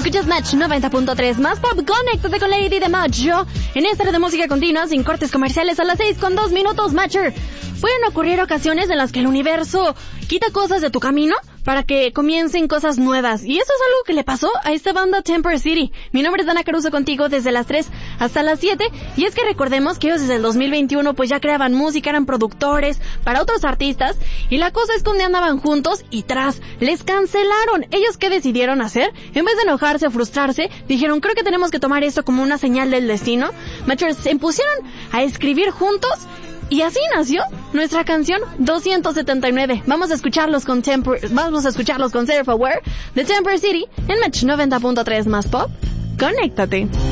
Escuchas Match 90.3 más pop. Conéctate con Lady de Macho en esta hora de música continua sin cortes comerciales a las 6:02 Matcher. Pueden ocurrir ocasiones en las que el universo quita cosas de tu camino para que comiencen cosas nuevas. Y eso es algo que le pasó a esta banda Temper City. Mi nombre es Dana Caruso, contigo desde las 3 hasta las 7. Y es que recordemos que ellos desde el 2021 pues ya creaban música, eran productores para otros artistas. Y la cosa es que un día andaban juntos y les cancelaron. ¿Ellos qué decidieron hacer? En vez de enojarse o frustrarse, dijeron, creo que tenemos que tomar esto como una señal del destino. Matchers se pusieron a escribir juntos. Y así nació nuestra canción 279. Vamos a escucharlos con Self Aware de Temper City en Match 90.3 más pop. Conéctate.